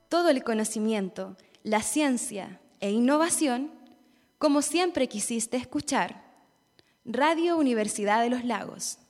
todo el conocimiento, la ciencia e innovación, como siempre quisiste escuchar. Radio Universidad de los Lagos.